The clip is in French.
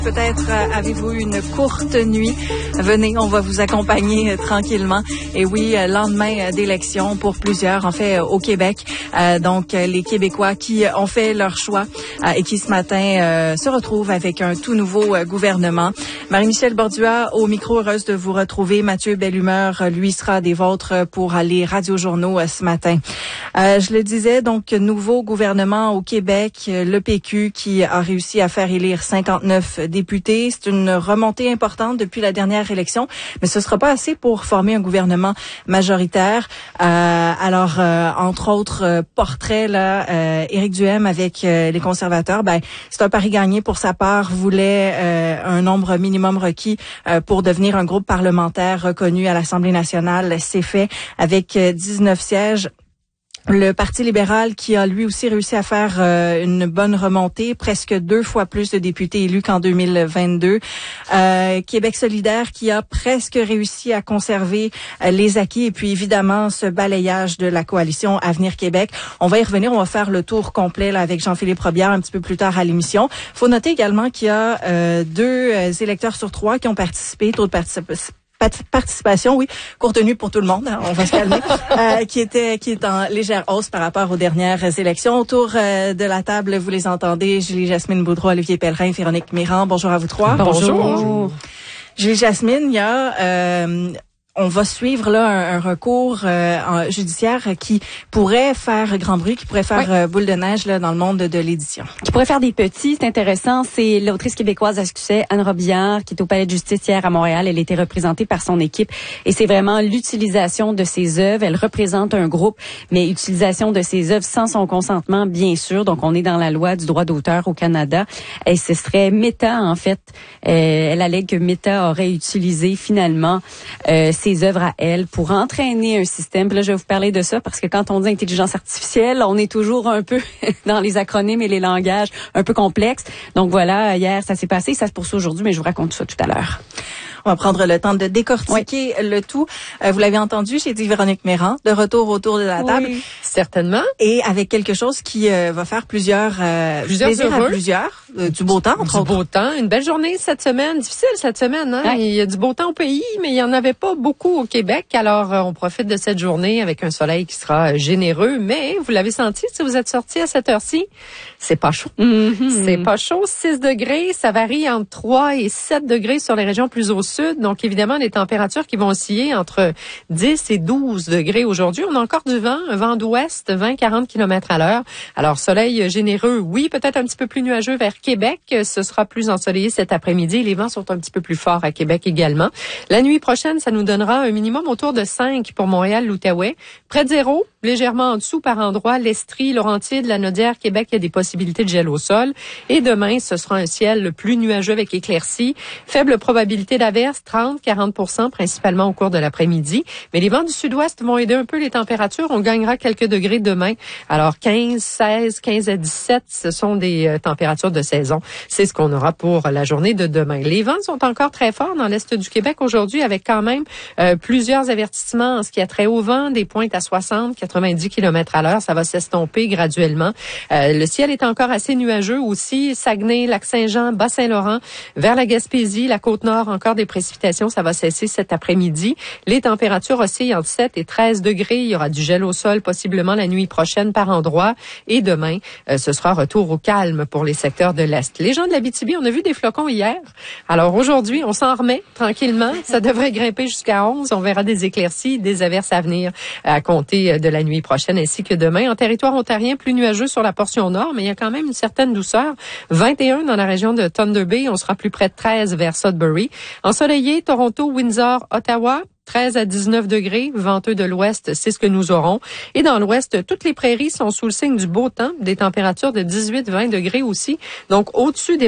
Peut-être avez-vous une courte nuit. Venez, on va vous accompagner tranquillement. Et oui, lendemain d'élection pour plusieurs, en fait, au Québec. Donc, les Québécois qui ont fait leur choix et qui, ce matin, se retrouvent avec un tout nouveau gouvernement. Marie-Michel Bordua, au micro, heureuse de vous retrouver. Mathieu Bellumeur, lui, sera des vôtres pour les radiojournaux ce matin. Je le disais, donc, nouveau gouvernement au Québec, le PQ qui a réussi à faire élire 59 députés. C'est une remontée importante depuis la dernière élection, mais ce sera pas assez pour former un gouvernement majoritaire. Alors, entre autres portraits, là, Éric Duhaime avec les conservateurs, c'est un pari gagné pour sa part, voulait un nombre minimum requis pour devenir un groupe parlementaire reconnu à l'Assemblée nationale. C'est fait avec 19 sièges. Le Parti libéral qui a lui aussi réussi à faire une bonne remontée, presque 2 fois plus de députés élus qu'en 2022. Québec solidaire qui a presque réussi à conserver les acquis et puis évidemment ce balayage de la coalition Avenir Québec. On va y revenir, on va faire le tour complet là, avec Jean-Philippe Robillard un petit peu plus tard à l'émission. Faut noter également qu'il y a 2 électeurs sur 3 qui ont participé, taux de participation, oui, court tenue pour tout le monde, hein, on va se calmer, qui est en légère hausse par rapport aux dernières élections. Autour de la table, vous les entendez, Julie-Jasmine Boudreau, Olivier Pellerin, Véronique Mirand. Bonjour à vous trois. Bonjour. Julie-Jasmine, il y a... on va suivre là un recours judiciaire qui pourrait faire grand bruit, qui pourrait faire boule de neige là dans le monde de l'édition. Qui pourrait faire des petits, c'est intéressant. C'est l'autrice québécoise à succès, Anne Robillard, qui est au Palais de justice hier à Montréal. Elle a été représentée par son équipe et c'est vraiment l'utilisation de ses œuvres. Elle représente un groupe, mais utilisation de ses œuvres sans son consentement, bien sûr. Donc, on est dans la loi du droit d'auteur au Canada. Et ce serait Meta, en fait. Elle allègue que Meta aurait utilisé finalement ses œuvres à elle pour entraîner un système. Puis là, je vais vous parler de ça parce que quand on dit intelligence artificielle, on est toujours un peu dans les acronymes et les langages un peu complexes. Donc voilà, hier, ça s'est passé, ça se poursuit aujourd'hui, mais je vous raconte ça tout à l'heure. On va prendre le temps de décortiquer le tout. Vous l'avez entendu, j'ai dit Véronique Mirand, de retour autour de la table. Oui, certainement. Et avec quelque chose qui va faire plusieurs plaisir à plusieurs. Du beau temps, entre autres. Du beau temps. Une belle journée cette semaine. Difficile cette semaine, hein? Il y a du beau temps au pays, mais il n'y en avait pas beaucoup au Québec. Alors, on profite de cette journée avec un soleil qui sera généreux. Mais, vous l'avez senti, si vous êtes sortis à cette heure-ci, c'est pas chaud. C'est pas chaud. 6 degrés, ça varie entre 3 et 7 degrés sur les régions plus au sud. Donc, évidemment, des températures qui vont osciller entre 10 et 12 degrés aujourd'hui. On a encore du vent, un vent d'ouest, 20-40 km à l'heure. Alors, soleil généreux, oui, peut-être un petit peu plus nuageux vers Québec. Ce sera plus ensoleillé cet après-midi. Les vents sont un petit peu plus forts à Québec également. La nuit prochaine, ça nous donnera un minimum autour de 5 pour Montréal, l'Outaouais. Près de 0, légèrement en dessous par endroits, l'Estrie, Laurentides, la Naudière, Québec, il y a des possibilités de gel au sol. Et demain, ce sera un ciel plus nuageux avec éclaircies. Faible probabilité d'averse, 30-40%, principalement au cours de l'après-midi. Mais les vents du sud-ouest vont aider un peu les températures. On gagnera quelques degrés demain. Alors, 15, 16, 15 à 17, ce sont des températures de saison. C'est ce qu'on aura pour la journée de demain. Les vents sont encore très forts dans l'est du Québec aujourd'hui, avec quand même plusieurs avertissements en ce qui a trait au vent, des pointes à 60, 90 km à l'heure. Ça va s'estomper graduellement. Le ciel est encore assez nuageux aussi. Saguenay, Lac-Saint-Jean, Bas-Saint-Laurent, vers la Gaspésie, la Côte-Nord, encore des précipitations. Ça va cesser cet après-midi. Les températures oscillent entre 7 et 13 degrés. Il y aura du gel au sol, possiblement la nuit prochaine par endroit. Et demain, ce sera retour au calme pour les secteurs de l'Est. Les gens de l'Abitibi, on a vu des flocons hier. Alors aujourd'hui, on s'en remet tranquillement. Ça devrait grimper jusqu'à 11. On verra des éclaircies, des averses à venir à compter de la nuit prochaine ainsi que demain. En territoire ontarien, plus nuageux sur la portion nord, mais il y a quand même une certaine douceur. 21 dans la région de Thunder Bay. On sera plus près de 13 vers Sudbury. Ensoleillé, Toronto, Windsor, Ottawa. 13 à 19 degrés, venteux de l'ouest, c'est ce que nous aurons. Et dans l'ouest, toutes les prairies sont sous le signe du beau temps, des températures de 18-20 degrés aussi. Donc, au-dessus des